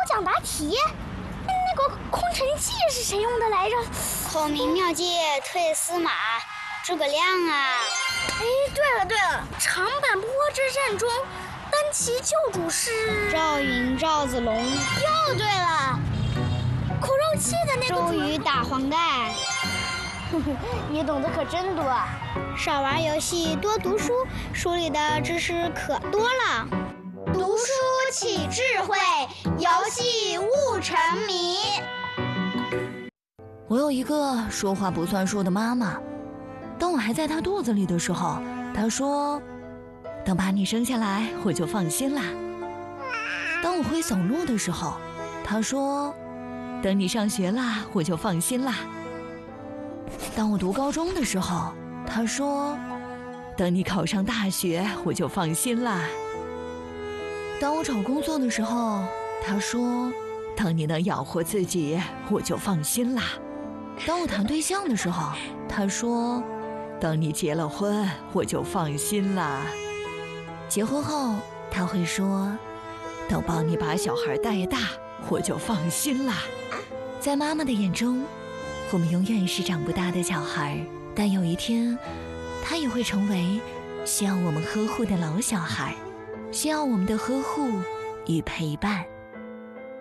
奖答题。那个空城计是谁用的来着？ 孔明妙计退司马，诸葛亮啊！ 哎，对了，长坂坡之战中，单骑救主是赵云、赵子龙。 又对了，苦肉计的那个周瑜打黄盖。 你懂得可真多啊！ 少玩游戏，多读书，书里的知识可多了。 读书启智慧，游戏悟沉迷。 我有一个说话不算数的妈妈，当我还在她肚子里的时候，她说：“等把你生下来，我就放心啦。”当我会走路的时候，她说：“等你上学啦，我就放心啦。”当我读高中的时候，她说：“等你考上大学，我就放心啦。”当我找工作的时候，她说：“等你能养活自己，我就放心啦。”当我谈对象的时候，她说：“等你结了婚，我就放心啦。”结婚后，她会说：“等帮你把小孩带大，我就放心啦。”在妈妈的眼中，我们永远是长不大的小孩，但有一天，她也会成为需要我们呵护的老小孩，需要我们的呵护与陪伴。